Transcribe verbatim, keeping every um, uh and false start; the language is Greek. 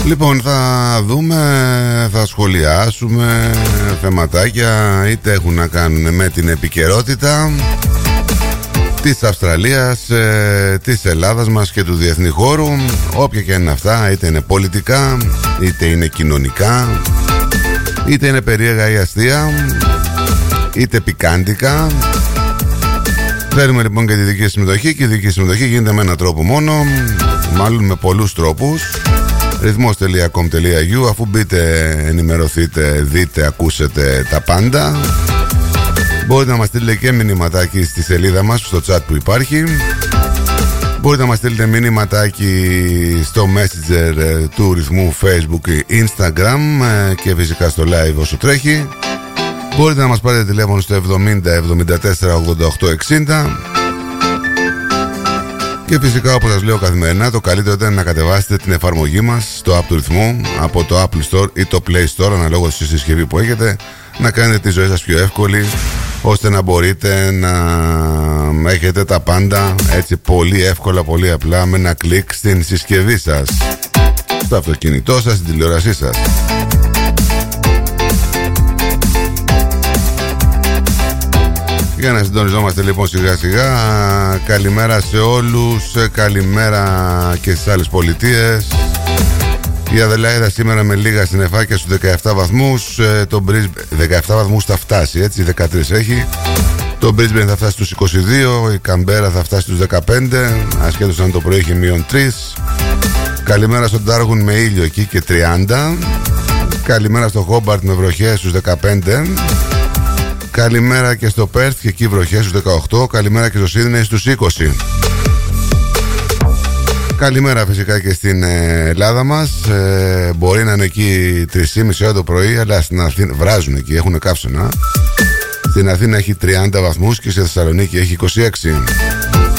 Λοιπόν, θα δούμε, θα σχολιάσουμε θεματάκια είτε έχουν να κάνουν με την επικαιρότητα της Αυστραλίας, ε, της Ελλάδας μας και του διεθνή χώρου, όποια και είναι αυτά, είτε είναι πολιτικά, είτε είναι κοινωνικά, είτε είναι περίεργα ή αστεία, είτε πικάντικα. Θέλουμε λοιπόν και τη δική συμμετοχή, και η δική συμμετοχή γίνεται με έναν τρόπο μόνο, μάλλον με πολλούς τρόπους. ρυθμός τελεία κομ τελεία γιου. Αφού μπείτε, ενημερωθείτε, δείτε, ακούσετε τα πάντα. Μπορείτε να μας στείλετε και μηνυματάκι στη σελίδα μας, στο chat που υπάρχει. Μπορείτε να μας στείλετε μηνυματάκι στο Messenger του ρυθμού Facebook ή Instagram, και φυσικά στο live όσο τρέχει. Μπορείτε να μας πάρετε τηλέφωνο στο εβδομήντα εβδομήντα τέσσερα ογδόντα οκτώ εξήντα. Και φυσικά, όπως σας λέω καθημερινά, το καλύτερο ήταν να κατεβάσετε την εφαρμογή μας στο app του ρυθμού από το Apple Store ή το Play Store, αναλόγως στη συσκευή που έχετε, να κάνετε τη ζωή σας πιο εύκολη, ώστε να μπορείτε να έχετε τα πάντα έτσι πολύ εύκολα, πολύ απλά, με ένα κλικ στην συσκευή σας, στο αυτοκίνητό σας, στην τηλεόρασή σας. Για να συντονιζόμαστε λοιπόν σιγά σιγά. Καλημέρα σε όλους, καλημέρα και στις άλλες πολιτείες. Η Αδελαίδα σήμερα με λίγα συννεφάκια στους δεκαεπτά βαθμούς. Το Brisbane, δεκαεπτά βαθμούς θα φτάσει, έτσι, δεκατρείς έχει. Το Brisbane θα φτάσει στους είκοσι δύο, η Καμπέρα θα φτάσει στους δεκαπέντε, ασχέτως αν το πρωί έχει μείον τρία. Καλημέρα στον Darwin με ήλιο εκεί και τριάντα. Καλημέρα στο Hobart με βροχές στους δεκαπέντε. Καλημέρα και στο Πέρθ και εκεί βροχές στους δεκαοκτώ. Καλημέρα και στο Σίδνεϊ στους είκοσι. Καλημέρα φυσικά και στην Ελλάδα μας. ε, Μπορεί να είναι εκεί τρεις και μισή ώρα το πρωί, αλλά στην Αθήνα βράζουν εκεί, έχουν καύσωνα. Στην Αθήνα έχει τριάντα βαθμούς και στη Θεσσαλονίκη έχει είκοσι έξι.